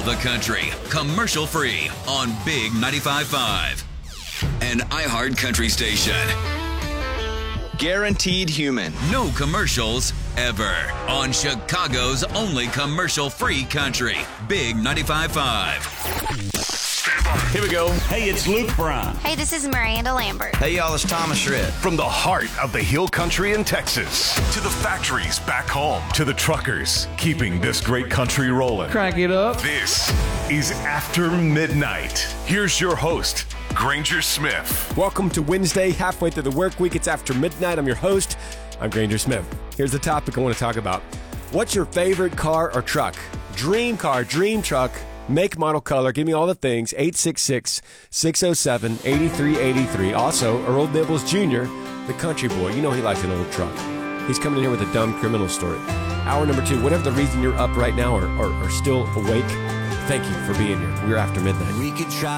the country, commercial free on Big 95.5. An iHeart Country station. Guaranteed human. No commercials ever on Chicago's only commercial-free country. Big 95.5. Here we go. Hey, it's Luke Bryan. Hey, this is Miranda Lambert. Hey, y'all, it's Thomas Rhett. From the heart of the Hill Country in Texas to the factories back home to the truckers keeping this great country rolling. Crank it up. This is After Midnight. Here's your host, Granger Smith. Welcome to Wednesday, halfway through the work week. It's After Midnight. I'm your host. I'm Granger Smith. Here's the topic I want to talk about. What's your favorite car or truck? Dream car, dream truck, make, model, color. Give me all the things. 866-607-8383. Also, Earl Nibbles Jr., the country boy. You know he likes an old truck. He's coming in here with a dumb criminal story. Hour number 2. Whatever the reason you're up right now or still awake, thank you for being here. We're After Midnight. We could try